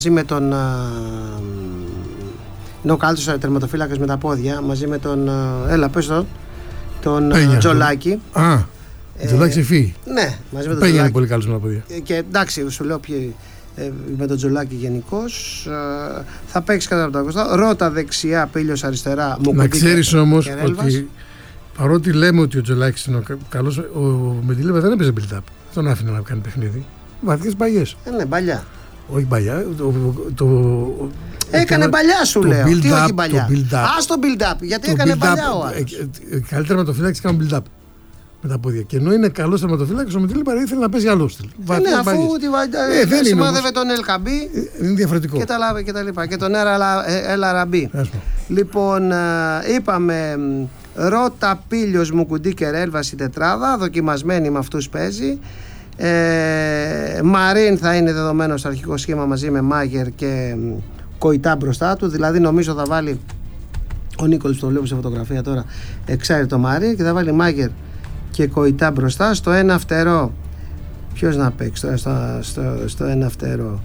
με τον είναι ο καλύτερος τερματοφύλακας με τα πόδια, μαζί με τον τον Τζολάκη. Τζολάκη σε φύγει. Ναι, μαζί με τον Τζολάκη. Είναι Τζολάκη. πολύ καλός με τα πόδια. Και εντάξει, σου λέω με τον Τζολάκη γενικώς θα παίξει κατά από τα κοστά. Ρώτα δεξιά, Πήλιος αριστερά. Να ξέρεις όμως ότι παρότι λέμε ότι ο Τζολάκης είναι καλός, ο Μεντιλίβα δεν έπαιζε build-up. Τον άφηνε να κάνει παιχνίδι. Βαθιές μπαγιές. Ναι, παλιά. Όχι παλιά. Έκανε παλιά σου λέω. Τι όχι παλιά. Ας το build-up. Γιατί έκανε παλιά ο άλλος. Καλύτερα τερματοφύλακες κάνουν build-up με τα πόδια. Και ενώ είναι καλός τερματοφύλακας, ο Μεντιλίβα ήθελε να παίζει άλλο στυλ. Ναι, αφού σημάδευε τον Ελκαμπή. Είναι διαφορετικό. Και τα λοιπά. Και τον Ελ Αραμπί. Λοιπόν, είπαμε Ρώτα, Πήλιος, Μουκουντή και Ρέλβας η τετράδα. Δοκιμασμένη με αυτούς παίζει. Μαρίν θα είναι δεδομένο στο αρχικό σχήμα μαζί με Μάγερ και Κοϊτά μπροστά του. Δηλαδή νομίζω θα βάλει ο Νίκολης, το βλέπω σε φωτογραφία τώρα, εξάρει το Μαρίν και θα βάλει Μάγερ και Κοϊτά μπροστά. Στο ένα φτερό ποιος να παίξει στο ένα φτερό,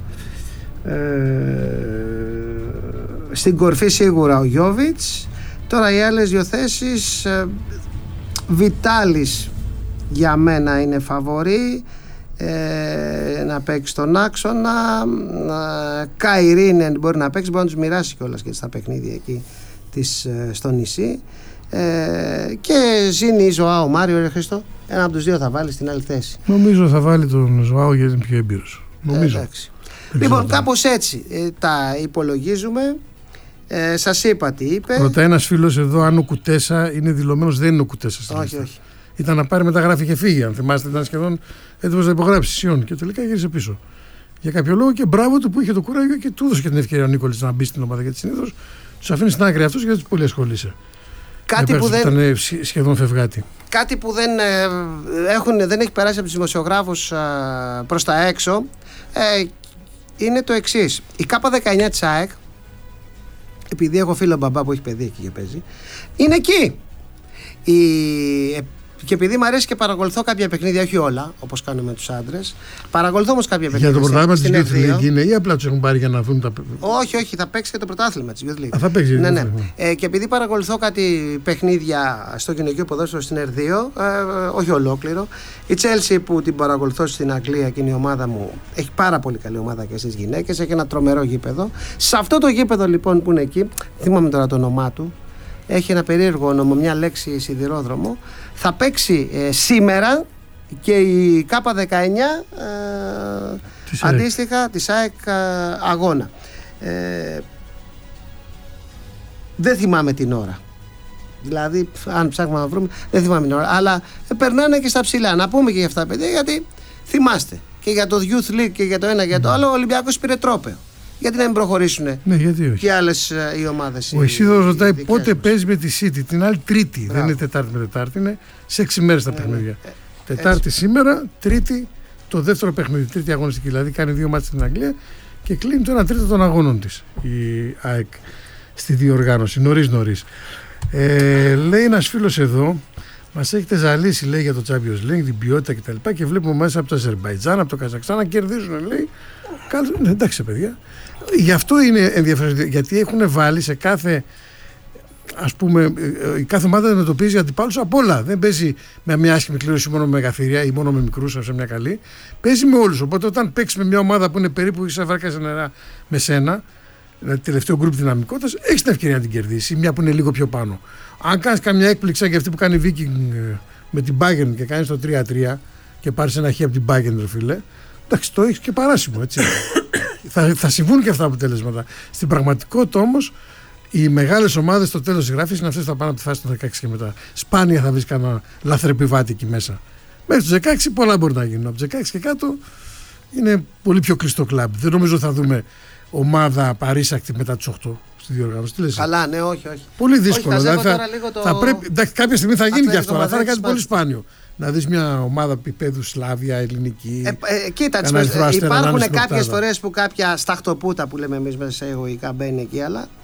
στην κορφή σίγουρα ο Γιόβιτς. Τώρα οι άλλες δύο θέσεις, Βιτάλης για μένα είναι φαβορί να παίξει στον άξονα. Καϊρίνεν μπορεί να παίξει, μπορεί να τους μοιράσει κιόλας και στα παιχνίδια εκεί στο νησί. Και ζήνει η Ζωάο Μάριο Χριστό. Ένα από τους δύο θα βάλει στην άλλη θέση. Νομίζω θα βάλει τον Ζωάο γιατί είναι πιο έμπειρος. Νομίζω. Λοιπόν, κάπως έτσι τα υπολογίζουμε. Σας είπα τι είπε. Ρωτάει ένας φίλος εδώ αν ο Κουτέσα είναι δηλωμένος. Δεν είναι ο Κουτέσα. Όχι. Ήταν να πάρει μεταγράφη και φύγει. Αν θυμάστε, ήταν σχεδόν έτοιμος να υπογράψει Σιόν και τελικά γύρισε πίσω. Για κάποιο λόγο και μπράβο του που είχε το κουράγιο και του έδωσε και την ευκαιρία ο Νίκολης να μπει στην ομάδα. Γιατί συνήθως τους αφήνει στην άκρη αυτούς γιατί πολύ ασχολείσαι. Κάτι που δεν ήταν σχεδόν φευγάτη. Κάτι που δεν έχει περάσει από τους δημοσιογράφους προς τα έξω είναι το εξής. Η K19 της ΑΕΚ, επειδή έχω φίλο μπαμπά που έχει παιδί εκεί και παίζει, είναι εκεί. Και επειδή μου αρέσει και παρακολουθώ κάποια παιχνίδια, όχι όλα, όπως κάνουμε τους άντρες, παρακολουθώ όμως κάποια παιχνίδια. Για το πρωτάθλημα της Youth League είναι ή απλά τους έχουν πάρει για να δουν τα. Όχι, θα παίξει και το πρωτάθλημα της Youth League. Θα παίξει. Ναι. Και επειδή παρακολουθώ κάτι παιχνίδια στο γυναικείο ποδόσφαιρο στην R2, όχι ολόκληρο, η Chelsea που την παρακολουθώ στην Αγγλία και είναι η ομάδα μου, έχει πάρα πολύ καλή ομάδα και στις γυναίκες, έχει ένα τρομερό γήπεδο. Σε αυτό το γήπεδο λοιπόν που είναι εκεί, θυμάμαι τώρα το όνομά του. Έχει ένα περίεργο όνομα, μια λέξη σιδηρόδρομο. Θα παίξει σήμερα και η K19 αντίστοιχα της ΑΕΚ αγώνα. Δεν θυμάμαι την ώρα. Δηλαδή, αν ψάχνουμε να βρούμε, δεν θυμάμαι την ώρα. Αλλά περνάνε και στα ψηλά. Να πούμε και για αυτά τα παιδιά, γιατί θυμάστε. Και για το Youth League και για το ένα και για το άλλο, ο Ολυμπιακός πήρε τρόπαιο. Γιατί να μην προχωρήσουν και άλλες οι ομάδες. Ο Ισίδωρος ρωτάει πότε παίζει με τη City. Την άλλη Τρίτη. Δεν είναι Τετάρτη με Τετάρτη, είναι σε 6 μέρες τα παιχνίδια. Τετάρτη σήμερα, Τρίτη το δεύτερο παιχνίδι. Τρίτη αγωνιστική. Δηλαδή κάνει 2 μάτς στην Αγγλία και κλείνει το 1/3 των αγώνων της η ΑΕΚ στη διοργάνωση. Νωρίς. Λέει ένας φίλος εδώ, μας έχετε ζαλίσει λέει για το Champions League, την ποιότητα κτλ. Και βλέπουμε μέσα από το Αζερμπαϊτζάν, από το Καζακστάν να κερδίζουν. Λέει. Ναι, εντάξει παιδιά. Γι' αυτό είναι ενδιαφέρον, γιατί έχουν βάλει σε κάθε, ας πούμε, η κάθε ομάδα αντιμετωπίζει αντιπάλους από όλα. Δεν παίζει με μια άσχημη κλήρωση μόνο με μεγαθύρια ή μόνο με μικρούς, σε μια καλή. Παίζει με όλους. Οπότε όταν παίξει με μια ομάδα που είναι περίπου σαν βάρκα σε νερά με σένα, δηλαδή τελευταίο γκρουπ δυναμικότητας, έχεις την ευκαιρία να την κερδίσει, μια που είναι λίγο πιο πάνω. Αν κάνεις καμιά έκπληξη σαν και αυτή που κάνει Viking με την Bayern και κάνεις το 3-3 και πάρεις ένα χ από την Bayern, ρε φίλε. Εντάξει, το έχεις και παράσημο, έτσι. θα συμβούν και αυτά τα αποτελέσματα. Στην πραγματικότητα όμως, οι μεγάλες ομάδες στο τέλος της γράφης είναι αυτές που θα πάνε από τη φάση των 16 και μετά. Σπάνια θα βρεις κανένα λαθρεπιβάτη εκεί μέσα. Μέχρι τους 16 πολλά μπορεί να γίνουν. Από τους 16 και κάτω είναι πολύ πιο κλειστό κλαμπ. Δεν νομίζω θα δούμε ομάδα παρήσακτη μετά τους 8 στη διοργάνωση. Καλά, ναι, όχι. Πολύ δύσκολο. Εντάξει, κάποια στιγμή θα γίνει και αυτό, αλλά θα είναι κάτι πολύ σπάνιο. Να δεις μια ομάδα επίπεδου Σλάβια, ελληνική. Κοίταξε, υπάρχουν κάποιες φορές που κάποια σταχτοπούτα που λέμε εμείς μέσα σε εγωικά μπαίνει εκεί, αλλά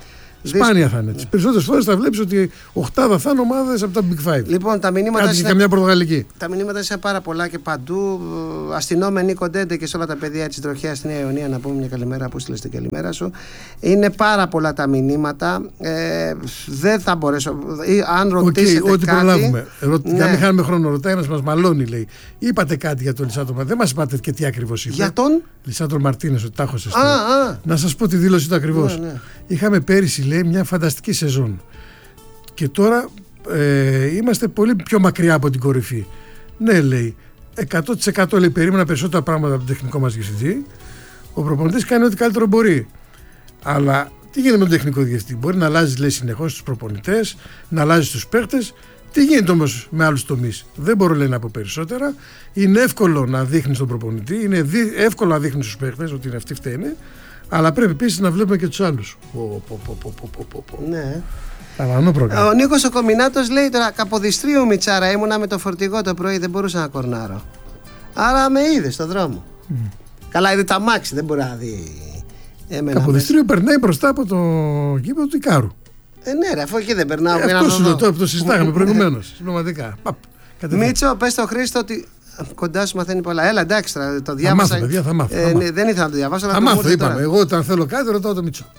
Σπάνια θα είναι. Τις περισσότερες φορές θα βλέπεις ότι οχτάδα θα είναι ομάδες από τα Big Five. Λοιπόν, τα μηνύματα. Κάτι και καμιά πορτογαλική. Τα μηνύματα είναι πάρα πολλά και παντού. Αστυνόμενοι Νίκο Ντέντε και σε όλα τα παιδιά της τροχιάς στη Νέα Ιωνία, να πούμε μια καλημέρα που στείλες την καλημέρα σου. Είναι πάρα πολλά τα μηνύματα. Δεν θα μπορέσω. Αν ρωτήσετε. Ό,τι κάτι, προλάβουμε. Για μην χάνουμε χρόνο. Ρωτάει ένας, μας μαλώνει, λέει. Είπατε κάτι για τον Λισάντρο Μαρτίνες. Δεν μας είπατε και τι ακριβώς είπε. Για τον Λισάντρο Μαρτίνες, ότι τα έχω Να σας πω τη δήλωση του ακριβώς. Ναι. Είχαμε πέρυσι, λέει, μια φανταστική σεζόν. Και τώρα είμαστε πολύ πιο μακριά από την κορυφή. Ναι, λέει. 100% λέει, περίμενα περισσότερα πράγματα από τον τεχνικό μας διευθυντή. Ο προπονητής κάνει ό,τι καλύτερο μπορεί. Αλλά τι γίνεται με τον τεχνικό διευθυντή? Μπορεί να αλλάζει, λέει, συνεχώς τους προπονητές, να αλλάζει τους παίχτες. Τι γίνεται όμως με άλλους τομείς? Δεν μπορώ, λέει, να πω περισσότερα. Είναι εύκολο να δείχνει στον προπονητή, είναι εύκολο να δείχνει στους παίχτες ότι είναι αυτοί φταίνε, αλλά πρέπει επίσης να βλέπουμε και τους άλλους. Ναι. Ο Νίκος ο Κομινάτος λέει τώρα: Καποδιστρίου Μιτσάρα, ήμουνα με το φορτηγό το πρωί, δεν μπορούσα να κορνάρω. Άρα με είδε στον δρόμο. Καλά, είδε τα μάξι, δεν μπορεί να δει. Καποδιστρίου περνάει μπροστά από το γήπεδο του Ικάρου. Ναι, ρε, αφού εκεί δεν περνάω. Αυτό το συζητάγαμε προηγουμένως. Συμπληρωματικά. Μίτσο, πες στο Χρήστο ότι κοντά σου μαθαίνει πολλά. Έλα, εντάξει, το διάβασα. Θα μάθω. Δεν ήθελα να το διαβάσω. Θα μάθω, είπαμε. Εγώ όταν θέλω κάτι ρωτάω το Μίτσο.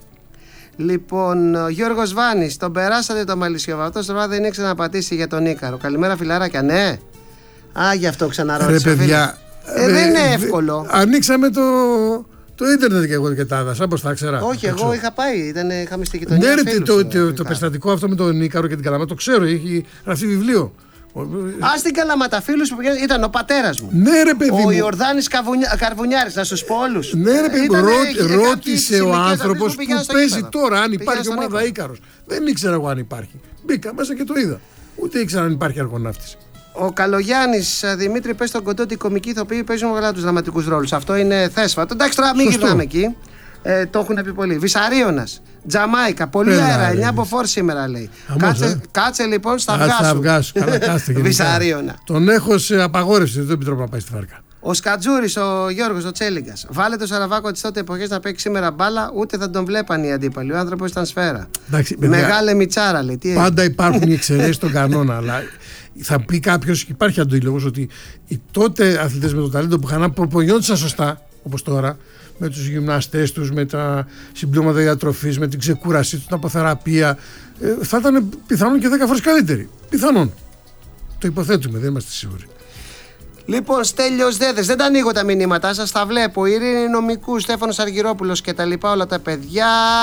Λοιπόν, ο Γιώργος Βάνης, τον περάσατε το μαλισιοβατό. Τώρα δεν ήξερε να πατήσει για τον Ίκαρο. Καλημέρα, φιλαράκια. Ναι. Γι' αυτό ξαναρώτησα. Ρε παιδιά. Δεν είναι εύκολο. Ανοίξαμε το ίντερνετ και εγώ και τα άδασα, πώς θα ξέρα. Όχι, εγώ είχα πάει. Είχαμε στη γειτονιά. Ναι, το περιστατικό αυτό με τον Ίκαρο και την Καλαμάτα το ξέρω. Έχει γραφτεί βιβλίο. Στην Καλαμάτα, φίλους που ήταν ο πατέρας μου. Ναι, ρε παιδί. Ο Ιορδάνης Καρβουνιάρης, να σου πω όλους. Ναι, ρε παιδί. Ρώτησε ο άνθρωπος που παίζει τώρα αν υπάρχει ομάδα Ίκαρος. Δεν ήξερα εγώ αν υπάρχει. Μπήκα μέσα και το είδα. Ούτε ήξερα αν υπάρχει αργοναύτης. Ο Καλογιάννης, Δημήτρη, πες στον κοντό ότι οι κομικοί ηθοποιοί παίζουν καλά τους δραματικούς ρόλους. Αυτό είναι θέσφατο. Εντάξει, τώρα μην γυρνάμε εκεί. Το έχουν πει πολύ. Βυσαρίωνας, Τζαμάικα, πολύ αέρα. 9 από φόρ σήμερα λέει. Κάτσε λοιπόν στα αυγά σου. Βυσαρίωνα. Τον έχω σε απαγόρευση, δεν επιτρέπω να πάει στη βάρκα. Ο Σκατζούρης, ο Γιώργος, ο Τσέλιγκας. Βάλε το Σαραβάκο της τότε εποχές να παίξει σήμερα μπάλα, ούτε θα τον βλέπαν οι αντίπαλοι. Ο άνθρωπος ήταν σφαίρα. Μεγάλε Μιτσάρα λέει. Πάντα υπάρχουν οι εξαιρέσεις στον κανόνα, αλλά θα πει κάποιος, υπάρχει αντίλογος ότι οι τότε αθλητές με το ταλέντο που είχαν προπονιόντουσαν σωστά, όπως τώρα, με τους γυμναστές τους, με τα συμπλήρωματα διατροφής, με την ξεκούρασή τους, την αποθεραπεία, θα ήταν πιθανόν και 10 φορές καλύτεροι. Πιθανόν. Το υποθέτουμε, δεν είμαστε σίγουροι. Λοιπόν, Στέλιος Δέδες, δεν τα ανοίγω τα μηνύματά σας, τα βλέπω. Ειρήνη Νομικού, Στέφανος Αργυρόπουλος και τα λοιπά, όλα τα παιδιά.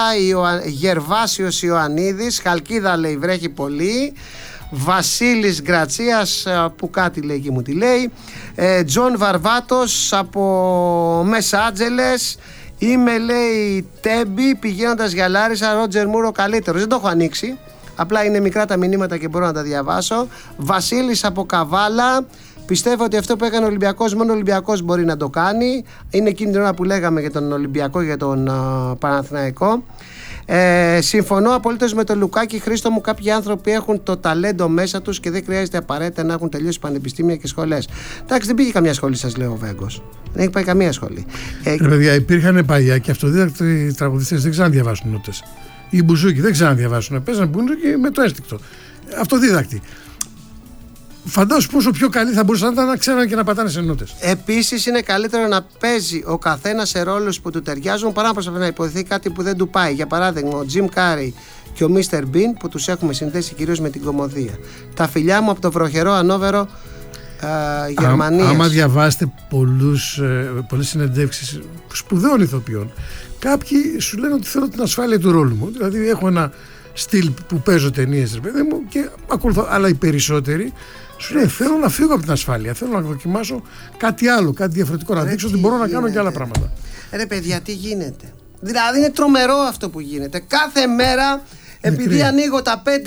Γερβάσιος Ιωαννίδης, Χαλκίδα λέει βρέχει πολύ. Βασίλης Γκρατσίας, που κάτι λέει και μου τη λέει. Τζον Βαρβάτος από Μέσα Άντζελες. Είμαι λέει Τέμπη πηγαίνοντας για Λάρισα. Ρότζερ Μούρο καλύτερος. Δεν το έχω ανοίξει. Απλά είναι μικρά τα μηνύματα και μπορώ να τα διαβάσω. Βασίλης από Καβάλα. Πιστεύω ότι αυτό που έκανε ο Ολυμπιακός, μόνο ο Ολυμπιακός μπορεί να το κάνει. Είναι εκείνη την ώρα που λέγαμε για τον Ολυμπιακό, για τον Παναθηναϊκό. Συμφωνώ απολύτως με τον Λουκάκη. Χρήστο μου, κάποιοι άνθρωποι έχουν το ταλέντο μέσα τους και δεν χρειάζεται απαραίτητα να έχουν τελειώσει πανεπιστήμια και σχολές. Εντάξει, δεν πήγε καμιά σχολή, σας λέω ο Βέγκος. Δεν έχει πάει καμία σχολή. Παιδιά, υπήρχαν παλιά και αυτοδίδακτοι τραγουδιστές δεν ξέραν να διαβάσουν νότες. Οι μπουζούκοι δεν ξέραν να διαβάσουν. Παίζαν μπουζούκι με το έστικτο. Αυτοδίδακτοι. Φαντάσου πόσο πιο καλοί θα μπορούσαν να ξέραν και να πατάνε σε νότες. Επίσης, είναι καλύτερο να παίζει ο καθένας σε ρόλους που του ταιριάζουν παρά να προσπαθεί να υποθεί κάτι που δεν του πάει. Για παράδειγμα, ο Jim Carrey και ο Mr. Bean που τους έχουμε συνδέσει κυρίως με την κωμωδία. Τα φιλιά μου από το βροχερό Ανόβερο Γερμανίας. Άμα διαβάσετε πολλές συνεντεύξεις σπουδαίων ηθοποιών, κάποιοι σου λένε ότι θέλω την ασφάλεια του ρόλου μου. Δηλαδή, έχω ένα στυλ που παίζω ταινίες, ρε παιδί μου, και ακολουθώ. Αλλά οι περισσότεροι σου λέει θέλω να φύγω από την ασφάλεια, θέλω να δοκιμάσω κάτι άλλο, κάτι διαφορετικό, να δείξω ότι μπορώ να κάνω και άλλα πράγματα. Ρε παιδιά, τι γίνεται? Δηλαδή είναι τρομερό αυτό που γίνεται. Κάθε μέρα, επειδή ανοίγω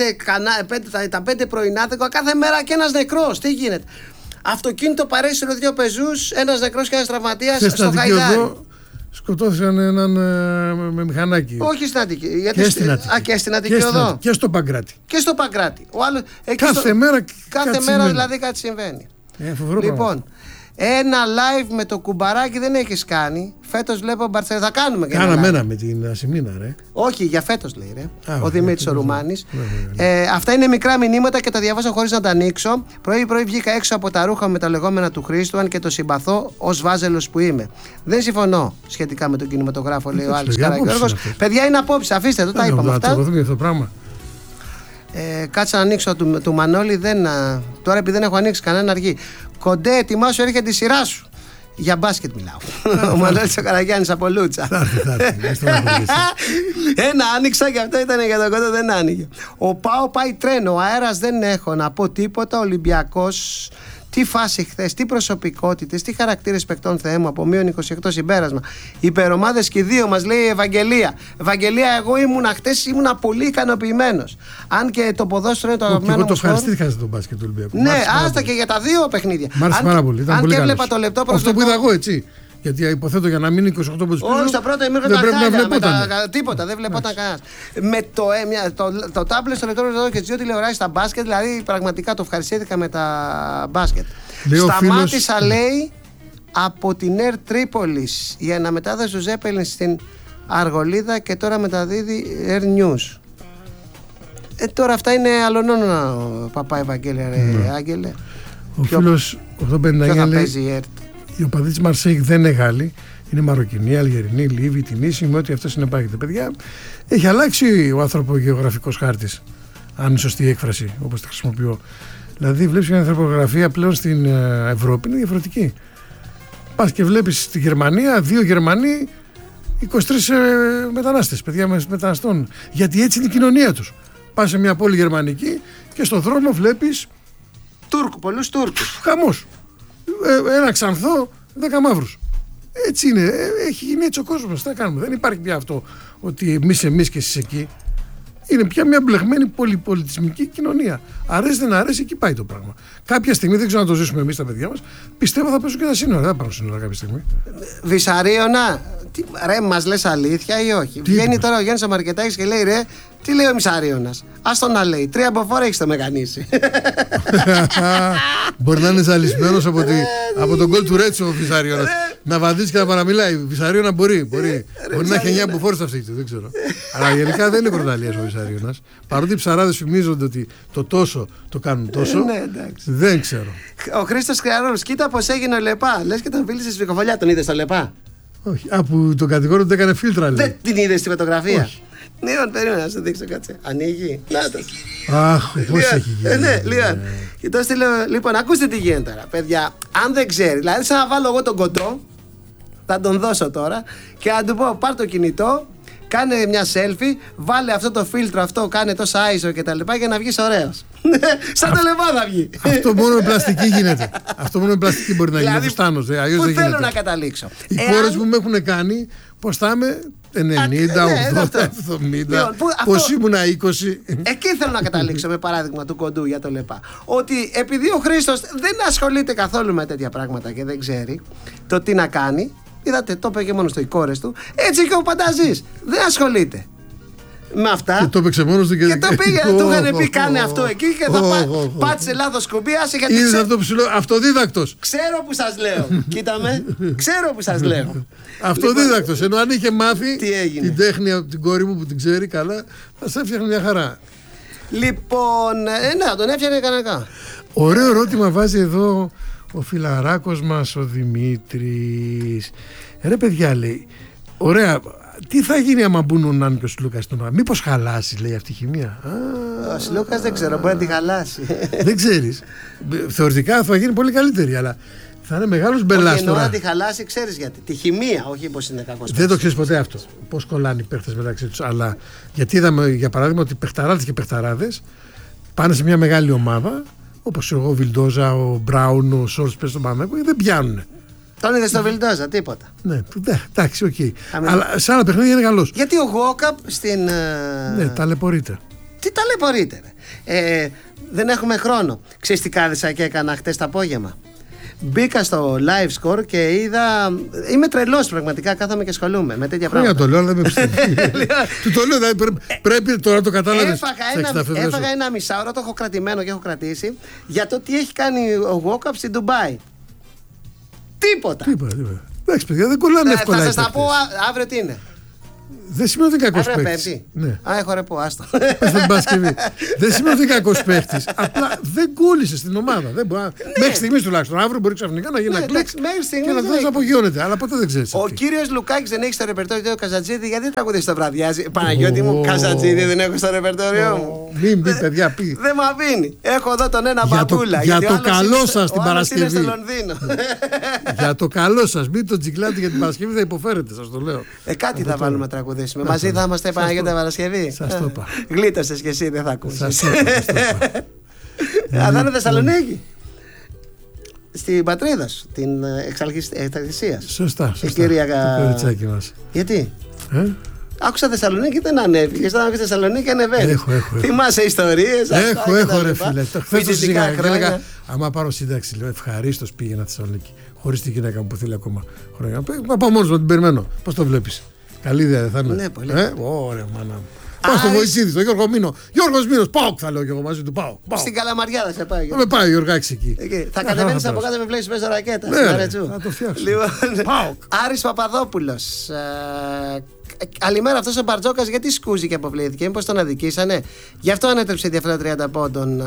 τα 5 πρωινάδικα, κάθε μέρα και ένας νεκρός. Τι γίνεται? Αυτοκίνητο παρέσυρο 2 πεζούς, ένας νεκρός και ένας τραυματίας στο Χαϊδάρι. Σκοτώθηκαν έναν με μηχανάκι. Όχι στην Αττική. Και στην Αττική οδό. Και στο Παγκράτη. Και στο Παγκράτη. Κάθε μέρα δηλαδή κάτι συμβαίνει. Φοβερό λοιπόν, Ένα live με το κουμπαράκι δεν έχεις κάνει. Φέτος βλέπω Μπαρτσελόνα. Θα κάνουμε και κάναμε ένα με την Ασημίνα, ρε. Όχι, για φέτος λέει, ρε. Ο Δημήτρης ο Ρουμάνης. Αυτά είναι μικρά μηνύματα και τα διαβάζω χωρίς να τα ανοίξω. Πρωί-πρωί βγήκα έξω από τα ρούχα με τα λεγόμενα του Χρήστου, αν και το συμπαθώ ως βάζελος που είμαι. Δεν συμφωνώ σχετικά με τον κινηματογράφο, λέει ο Άλεξ Καραγιώργος. Παιδιά, είναι απόψε, αφήστε το, τα είπαμε αυτά. Κάτσε να ανοίξω του Μανώλη. Τώρα επειδή δεν έχω ανοίξει κανένα αργή. Κοντέ, ετοιμάσου, έρχεται η σειρά σου. Για μπάσκετ μιλάω. Ο Μανώλης ο Καραγιάννης από Λούτσα. Ένα άνοιξα και αυτό ήταν για τον Κοντέ, δεν άνοιγε. Ο Πάο πάει τρένο, ο αέρας δεν έχω να πω τίποτα. Ολυμπιακός. Τι φάση χθες, τι προσωπικότητες, τι χαρακτήρες παικτών, Θεέ μου, από μείον 28 συμπέρασμα. Υπερομάδες και 2 μας λέει η Ευαγγελία. Ευαγγελία, εγώ χτες ήμουνα πολύ ικανοποιημένος. Αν και το ποδόσφαιρο είναι το αγαπημένο μου. Εγώ το ευχαριστήθηκα στον μπάσκετ του Ολυμπιακού. Ναι, άστα και για τα 2 παιχνίδια. Μ' άρεσε πάρα πολύ. Αν και έβλεπα το λεπτό προς αυτό που είδα εγώ, έτσι. Γιατί υποθέτω για να μείνει 28 πόντους πίσω. Όχι, στο πρώτο ημίχρονο δεν πρέπει να βλεπόταν. Τίποτα, δεν βλεπόταν κανένας. Με το τάμπλετ στο λεπτό εδώ και τις 2 τηλεοράσεις στα μπάσκετ, δηλαδή πραγματικά το ευχαριστήθηκα με τα μπάσκετ. Σταμάτησα, λέει, από την Air Tripolis η αναμετάδοση του Ζέπελιν στην Αργολίδα και τώρα μεταδίδει Air News. Τώρα αυτά είναι αλλονόνα, παπά Ευαγγέλια, ρε Άγγελε. Ο φίλος 859 λέει. Οι οπαδοί της Μαρσέικ δεν είναι Γάλλοι, είναι Μαροκινοί, Αλγερινοί, Λίβοι, Τινήσοι, με ό,τι αυτό συνεπάγεται. Παιδιά, έχει αλλάξει ο ανθρωπογεωγραφικός χάρτης, αν είναι σωστή η έκφραση, όπως τη χρησιμοποιώ. Δηλαδή, βλέπεις μια ανθρωπογραφία πλέον στην Ευρώπη είναι διαφορετική. Πας και βλέπεις στη Γερμανία 2 Γερμανοί, 23 μετανάστες, παιδιά μεταναστών. Γιατί έτσι είναι η κοινωνία τους. Πας σε μια πόλη γερμανική και στον δρόμο βλέπεις. Πολλούς Τούρκους. Χαμός. Ένα ξανθό, 10 μαύρους. Έτσι είναι. Έχει γίνει έτσι ο κόσμος. Τι να κάνουμε. Δεν υπάρχει πια αυτό ότι εμείς και εσείς εκεί. Είναι πια μια μπλεγμένη πολυπολιτισμική κοινωνία. Αρέσει δεν αρέσει, εκεί πάει το πράγμα. Κάποια στιγμή, δεν ξέρω να το ζήσουμε εμείς τα παιδιά μας, πιστεύω θα πέσουν και τα σύνορα. Δεν θα πάρουν σύνορα κάποια στιγμή. Βυσαρίωνα, ρε, μας λες αλήθεια ή όχι? Βγαίνει τώρα ο Γιάννης ο Μαρκετάκης και λέει, ρε, τι λέει ο Μυσαρίωνας? Ας τον να λέει, 3 από φορά έχεις το μεγανίσει. Μπορεί να είναι ζαλισμένος από τον γκολ του Ρέτσο ο Βυσαρίωνας. Να βαδίσει και να παραμιλάει. Βυσαρίωνα μπορεί να έχει 9 από φορές αυτή του, δεν ξέρω. Αλλά γενικά δεν είναι πρωταλίας ο Βυσαρίωνας. Παρότι οι ψαράδες φημίζονται ότι το τόσο το κάνουν τόσο. Δεν ξέρω. Ο Χρήστος Κρυαρόλος, κοίτα πως έγινε ο Λεπά. Λες και τον φίλησε στη Βικοφολιά, τον είδες το Λεπά? Όχι. Που τον κατηγορούν ότι έκανε φίλτρα, λέει. Δεν την είδες στη φωτογραφία? Όχι. Λοιπόν, περίμενα να σου δείξω, κάτσε. Ανοίγει. Να το. Αχ, πώς έχει γίνει. Ναι, λοιπόν, ακούστε τι γίνεται τώρα, παιδιά. Αν δεν ξέρει, δηλαδή, σαν να βάλω εγώ τον Κοντό, θα τον δώσω τώρα και να του πω: πάρ' το κινητό, κάνε μια selfie, βάλε αυτό το φίλτρο, αυτό, κάνε τόσα ISO και τα λοιπά για να βγεις ωραίος. Σαν το Λεπά θα βγει. Αυτό μόνο με πλαστική γίνεται. Αυτό μόνο με πλαστική μπορεί να γίνει. Φουστάνος, πού θέλω να καταλήξω? Οι κόρες μου με έχουν κάνει πως θα είμαι 90, 80, 70. Πως ήμουνα 20. Εκεί θέλω να καταλήξω με παράδειγμα του Κοντού για το Λεπά. Ότι επειδή ο Χρήστος δεν ασχολείται καθόλου με τέτοια πράγματα και δεν ξέρει το τι να κάνει. Είδατε, το είπε και μόνο στο οι κόρες του. Έτσι και ο Πανταζής δεν ασχολείται με αυτά. Και το έπαιξε μόνος του και το πήγε. Του είχαν πει: κάνε αυτό εκεί και θα πάτησε λάθος κουμπί. Είδες αυτό που σου λέω, αυτοδίδακτος. Ξέρω που σας λέω. Κοίταμε, ξέρω που σας λέω. Αυτοδίδακτος. Ενώ αν είχε μάθει την τέχνη από την κόρη μου που την ξέρει καλά, θα σε έφτιαχνε μια χαρά. Λοιπόν, ναι, τον έφτιαχνε κανονικά. Ωραίο ερώτημα βάζει εδώ ο φιλαράκος μας ο Δημήτρης. Ρε παιδιά, λέει, ωραία, τι θα γίνει άμα μπουν ο Νάν και ο Σλούκας στην ομάδα? Μήπως χαλάσει, λέει, αυτή η χημεία? Ο Σλούκας δεν ξέρω, μπορεί να τη χαλάσει. Δεν ξέρεις. Θεωρητικά θα γίνει πολύ καλύτερη, αλλά θα είναι μεγάλος μπελάς τώρα. Αν τη χαλάσει, ξέρεις γιατί? Τη χημεία, όχι πως είναι κακός. Δεν το ξέρεις ποτέ αυτό. Πώς κολλάνε οι παίχτες μεταξύ τους. Αλλά γιατί είδαμε, για παράδειγμα, ότι παιχταράδες και παιχταράδες πάνε σε μια μεγάλη ομάδα. Όπως εγώ, ο Βιλντόζα, ο Μπράουν, ο Σόρτς πες στον Παναθηναϊκό, δεν πιάνουνε. Τον είδες στο Βιλντόζα, τίποτα. Ναι, εντάξει, οκ. Αλλά σε άλλα παιχνίδια είναι καλός. Γιατί ο Γουόκαπ στην. Ναι, ταλαιπωρείται. Τι ταλαιπωρείται, ρε. Δεν έχουμε χρόνο. Ξέρεις τι κάθισα και έκανα χτες το απόγευμα? Μπήκα στο live score και είδα. Είμαι τρελός πραγματικά. Κάθομαι και ασχολούμαι με τέτοια πράγματα. Το λέω, αλλά δεν με πιστεύει. Του το λέω, δηλαδή πρέπει τώρα να το κατάλαβες. Έφαγα ένα μισάωρο, το έχω κρατημένο και έχω κρατήσει για το τι έχει κάνει ο Walkup στην Ντουμπάι. Τίποτα. Εντάξει, παιδιά, δεν κολλάνε εύκολα. Θα σας τα πω αύριο τι είναι. Δεν σημαίνει ότι είναι κακός παίκτης. Ναι. Έχω ρεπό, άστο. Πες την Παρασκευή. Δεν σημαίνει ότι είναι κακός παίκτης. Απλά δεν κόλλησε στην ομάδα. Μέχρι στιγμής τουλάχιστον. Αύριο μπορεί ξαφνικά να γίνει ένα κλικ και να δώσει απογειώνεται. Αλλά ποτέ δεν ξέρεις. Ο κύριος Λουκάκης δεν έχει στο ρεπερτόριο του Καζατζίδη, γιατί τραγουδίσει το βραδιάζει. Παναγιώτη μου, Καζατζίδη δεν έχω στο ρεπερτόριο μου. Μην πει, παιδιά, πει. Δεν μ' αφήνει. Έχω εδώ τον ένα μπαμπούλα. Για το καλό σας την Παρασκευή. Για το καλό σας. Μην το τζιγκλάτε για την Παρασκευή, θα υποφέρετε, σας το λέω. Κάτι θα βάλουμε τραγουδί. Μαζί θα είμαστε Παναγιώτη Παρασκευή. Σας το είπα. Γλίτωσες και εσύ, δεν θα ακούσεις. Σας είπα. Θα είναι Θεσσαλονίκη. Στην πατρίδα σου, την Εξαλχησία. Σωστά. Η κυρία το κοριτσάκι μας. Γιατί? Άκουσα Θεσσαλονίκη, δεν ανέβηκε. Όταν άκουσα Θεσσαλονίκη, ανεβαίνει. Έχω. Θυμάσαι ιστορίες. Έχω, ρε φίλε. Χθες το συζητάγα και έλεγα, άμα πάρω σύνταξη, λέω ευχαρίστως πήγαινα Θεσσαλονίκη. Χωρίς τη γυναίκα μου που θέλει ακόμα χρόνια. Μα πάω μόνος μου, την περιμένω. Πώς το βλέπεις? Καλή ιδέα δεν θα είναι? Ναι, πολύ. Ωραία, μάνα μου. Πάω στο Βοητσίδη, στο Γιώργο Μήνο. Γιώργος Μήνος, πάω, θα λέω και εγώ μαζί του. Πάω. Στην Καλαμαριά θα σε πάει. Με πάει ο Γιωργάκης εκεί. Θα κατεβαίνεις από κάτω με βλέπεις παίζω ρακέτα. Ναι, θα το φτιάξω. Λοιπόν, Άρης Παπαδόπουλος. Καλημέρα, αυτός ο Μπαρτζόκας γιατί σκούζει και αποβλήθηκε? Μήπως τον αδικήσανε? Γι' αυτό ανέτρεψε η διαφορά 30 πόντων.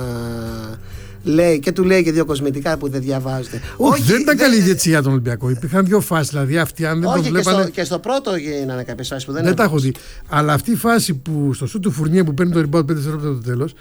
Λέει και του λέει και δύο κοσμητικά που δεν διαβάζετε. Όχι, δεν ήταν καλή διετησία για τον Ολυμπιακό. Υπήρχαν δύο φάσεις. Δηλαδή αυτοί αν δεν το βλέπανε. Και στο πρώτο γίνανε κάποιες φάσεις που δεν τα έχω δει. Αλλά αυτή η φάση που στο σου του Φουρνιέ που παίρνει το rebound 5 δευτερόλεπτα το τέλος,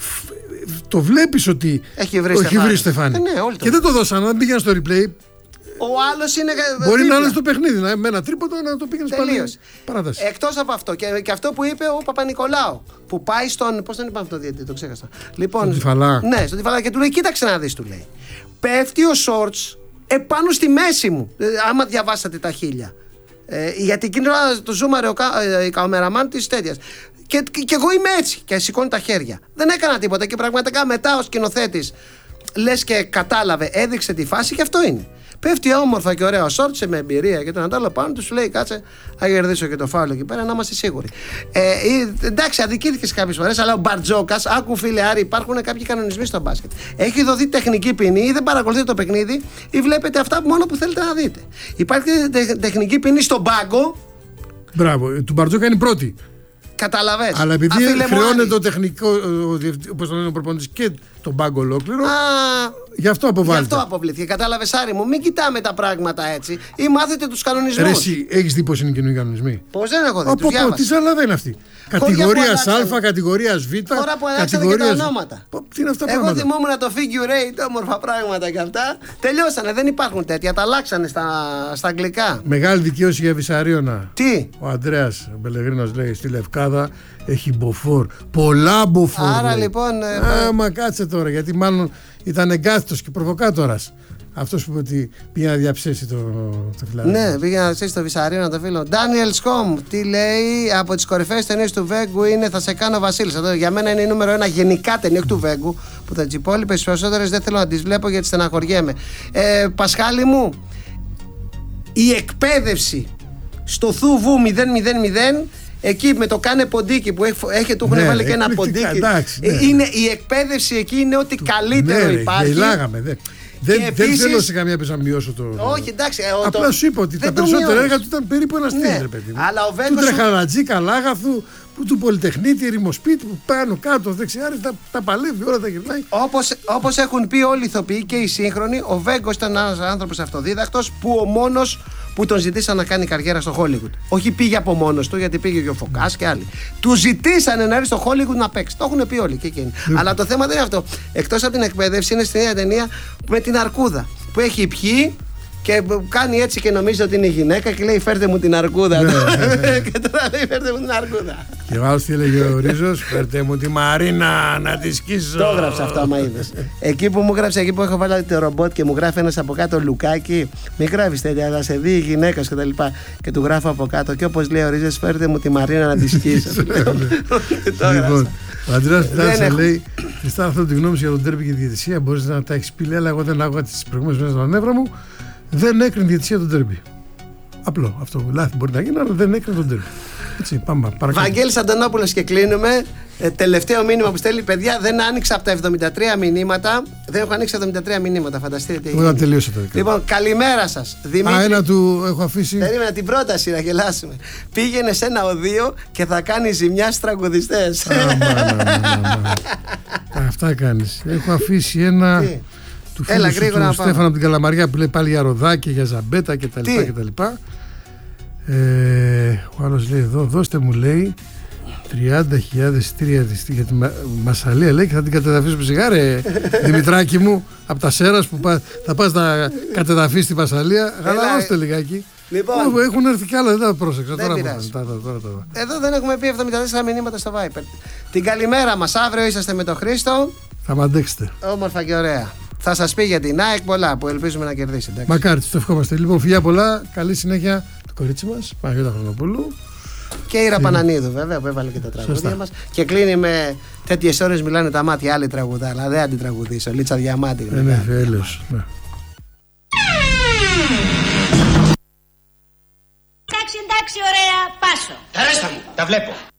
το βλέπεις ότι έχει βρει Στεφάνι. Και δεν το δώσαν. Αν πήγαινε στο replay. Ο άλλος είναι. Μπορεί να είναι στο παιχνίδι, με ένα τρίποντο να το πήγαινε πάλι. Παράταση. Εκτός από αυτό και αυτό που είπε ο Παπα-Νικολάου. Που πάει στον. Πώς τον είπαμε αυτό, το ξέχασα. Λοιπόν, στον Τυφαλά. Ναι, στον Τυφαλά και του λέει: κοίταξε να δεις, του λέει. Πέφτει ο Σόρτς επάνω στη μέση μου. Άμα διαβάσατε τα χίλια. Γιατί εκείνη το ζούμαρε ο καμεραμάν της τέτοιας. Και εγώ είμαι έτσι. Και σηκώνει τα χέρια. Δεν έκανα τίποτα και πραγματικά μετά ο σκηνοθέτης λες και κατάλαβε, έδειξε τη φάση και αυτό είναι. Πέφτει όμορφα και ωραία ο Σόρτσε με εμπειρία και τον αντάλλο πάνω του, σου λέει: κάτσε, θα κερδίσω και το φάουλο εκεί πέρα, να είμαστε σίγουροι. Εντάξει, αδικήθηκε κάποιες φορές, αλλά ο Μπαρτζόκας, άκου φίλε Άρη, υπάρχουν κάποιοι κανονισμοί στο μπάσκετ. Έχει δοθεί τεχνική ποινή, ή δεν παρακολουθείτε το παιχνίδι, ή βλέπετε αυτά μόνο που θέλετε να δείτε. Υπάρχει τεχνική ποινή στον πάγκο. Μπράβο, του Μπαρτζόκα είναι η πρώτη. Καταλαβες. Αλλά επειδή χρεώνεται το τεχνικό, όπως το λένε ο προπονητής, και τον πάγκο ολόκληρο, γι' αυτό αποβάλλεται. Γι' αυτό αποβλήθηκε. Κατάλαβες, Άρη μου, μην κοιτάμε τα πράγματα έτσι ή μάθετε τους κανονισμούς. Εσύ έχεις δει πώς είναι οι καινούργιοι κανονισμοί? Πώς δεν έχω δει. Από τι ζαλάδα είναι αυτή? Κατηγορίας Α, κατηγορίας Β. Χώρα που αλλάξανε και τα ονόματα. Τι είναι αυτά τα πράγματα? Εγώ θυμόμουν το figure 8, όμορφα πράγματα και αυτά. Τελειώσανε, δεν υπάρχουν τέτοια. Τα αλλάξανε στα αγγλικά. Μεγάλη δικαίωση για Βυσσαρίωνα. Τι? Ο Ανδρέας Μπελεγρίνος λέει στη Λευκάδα έχει μποφόρ. Πολλά μποφόρ. Άρα λοιπόν. Μα κάτσε τώρα, γιατί μάλλον ήταν εγκάθετος και προβοκάτορας. Αυτός που είπε ότι πήγε να διαψέσει το φιλαράκι. Ναι, πήγε να διαψέσει το Βυσσαρίωνα το φίλο. Ντάνιελ Σκόμ, τι λέει? Από τις κορυφαίες ταινίες του Βέγκου είναι Θα σε κάνω Βασίλισσα. Για μένα είναι η νούμερο 1 γενικά ταινία του Βέγκου. Που τις υπόλοιπες περισσότερες δεν θέλω να τις βλέπω γιατί στεναχωριέμαι. Πασχάλη μου, η εκπαίδευση στο Θούβου 000. Εκεί με το κάνε ποντίκι που του έχουν βάλει και ένα ποντίκι. Εντάξει, ναι. Η εκπαίδευση εκεί είναι ό,τι καλύτερο υπάρχει. Γελάγαμε. Δεν θέλω σε καμία πesa να μειώσω το. Όχι, εντάξει. Απλά σου είπα ότι τα περισσότερα έργα του ήταν περίπου ένα στυλ, ρε παιδί μου. Αλλά ο Βέγκος. Του Τρεχαλατζή, Καλάγαθου, του Πολυτεχνίτη, Ερημοσπίτη, που πάνω κάτω, δεξιά, τα παλεύει, όλα τα γυρνάει. Όπως έχουν πει όλοι οι ηθοποιοί και οι σύγχρονοι, ο Βέγκος ήταν ένας άνθρωπος αυτοδίδακτος που ο μόνος που τον ζητήσαν να κάνει καριέρα στο Hollywood. Όχι πήγε από μόνος του, γιατί πήγε και ο Φωκάς και άλλοι. Του ζητήσανε να έρθει στο Hollywood να παίξει. Το έχουν πει όλοι και εκείνοι. Αλλά το θέμα δεν είναι αυτό. Εκτός από την εκπαίδευση, είναι στην νέα ταινία με την αρκούδα. Που έχει πιει και κάνει έτσι και νομίζει ότι είναι γυναίκα και λέει: φέρτε μου την αρκούδα. Και τώρα λέει: φέρτε μου την αρκούδα. Και ο άλλος τι έλεγε ο Ρίζος: φέρτε μου τη Μαρίνα να τη σκίσω. Το έγραψε αυτό, άμα είδες. Εκεί που μου γράψε, εκεί που έχω βάλει το ρομπότ και μου γράφει ένας από κάτω Λουκάκι, μην γράφει τέτοια, αλλά σε δει η γυναίκα και τα λοιπά. Και του γράφω από κάτω. Και όπως λέει ο Ρίζος: φέρτε μου τη Μαρίνα να τη σκίσω. Λοιπόν, ο Αντρέας Πιτάτσα λέει: Χριστά, αυτό τη γνώμη σου για τον τέρπι και τη διαιτησία μπορεί να τα έχει πει, αλλά εγώ δεν άκουγα τις προηγούμενες μέρες τα νεύρα μου. Δεν έκρινε διαιτησία τον τέρπι. Απλό αυτό. Λάθη μπορεί να γίνει, αλλά δεν έκρινε τον τέρπι. Έτσι, πάμε παρακάτω. Βαγγέλης Αντωνόπουλος και κλείνουμε. Τελευταίο μήνυμα που στέλνει, παιδιά, δεν άνοιξα από τα 73 μηνύματα. Δεν έχω ανοίξει 73 μηνύματα, φανταστείτε. Δεν τελείωσε το δικό. Λοιπόν, καλημέρα σας. Δημήτρη. Ένα του έχω αφήσει. Περίμενα την πρόταση να γελάσουμε. Πήγαινε σε ένα οδείο και θα κάνει ζημιά στους τραγουδιστές. Αυτά κάνεις. Έχω αφήσει ένα. Του φίλου του Στέφανα από την Καλαμαριά που λέει πάλι για ροδάκια, για ζαμπέτα κτλ. Ο άλλος λέει εδώ, δώστε μου λέει 30.000 εισιτήρια για τη Μασσαλία, λέει, και θα την κατεδαφίσουμε σιγά ρε Δημητράκη μου, από τα Σέρας που θα πας να κατεδαφίσεις τη Μασσαλία. Χαλαρώστε λιγάκι. Λοιπόν, έχουν έρθει κι άλλα, δεν τα πρόσεξα. Τώρα. Εδώ δεν έχουμε πει 74 μηνύματα στο Viper. Την καλημέρα μας, αύριο είσαστε με τον Χρήστο. Θα μ' αντέξετε. Όμορφα και ωραία. Θα σας πει για την ΑΕΚ πολλά που ελπίζουμε να κερδίσει. Εντάξει. Μακάρι, το ευχόμαστε. Λοιπόν, φιλιά πολλά, καλή συνέχεια το κορίτσι μας, Παναγιώτα Χρονοπούλου. Και η Ραπανανίδου, βέβαια, που έβαλε και τα τραγούδια μας. Και κλείνει με τέτοιες ώρες μιλάνε τα μάτια. Άλλη τραγουδά, αλλά δεν αντιτραγουδήσω. Λίτσα Διαμάτη. Ναι, έλεος. Εντάξει, ωραία, πάσω. Τα ρέστα μου, τα βλέπω.